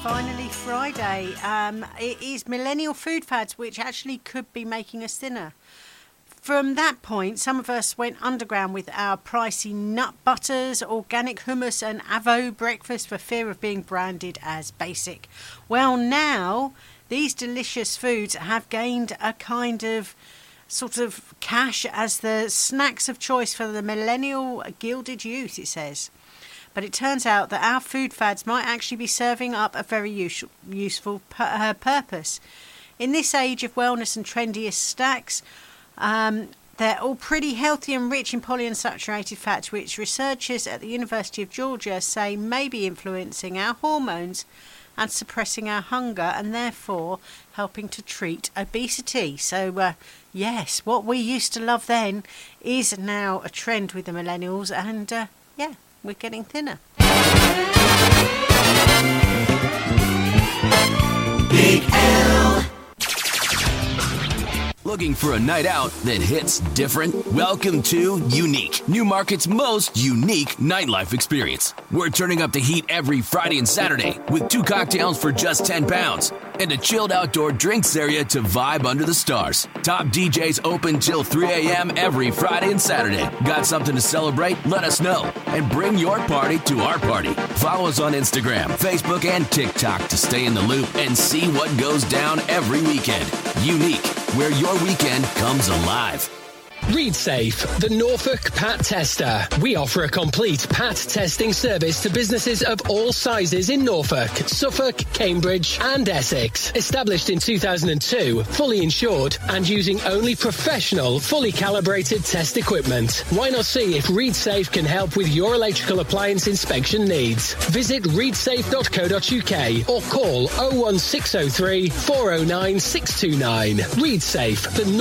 finally Friday. It is millennial food fads which actually could be making us thinner. From that point, some of us went underground with our pricey nut butters, organic hummus and Avo breakfast for fear of being branded as basic. Well, now these delicious foods have gained a kind of sort of cash as the snacks of choice for the millennial gilded youth, it says. But it turns out that our food fads might actually be serving up a very useful purpose. In this age of wellness and trendiest snacks, they're all pretty healthy and rich in polyunsaturated fats, which researchers at the University of Georgia say may be influencing our hormones and suppressing our hunger and therefore helping to treat obesity. So, yes, what we used to love then is now a trend with the millennials and, we're getting thinner. Big L. Looking for a night out that hits different? Welcome to Unique, Newmarket's most unique nightlife experience. We're turning up the heat every Friday and Saturday with 2 cocktails for just £10 and a chilled outdoor drinks area to vibe under the stars. Top DJs open till 3 a.m. every Friday and Saturday. Got something to celebrate? Let us know and bring your party to our party. Follow us on Instagram, Facebook, and TikTok to stay in the loop and see what goes down every weekend. Unique, where your weekend comes alive. ReadSafe, the Norfolk Pat Tester. We offer a complete Pat testing service to businesses of all sizes in Norfolk, Suffolk, Cambridge and Essex. Established in 2002, fully insured and using only professional, fully calibrated test equipment. Why not see if ReadSafe can help with your electrical appliance inspection needs? Visit readsafe.co.uk or call 01603 409 629. ReadSafe, the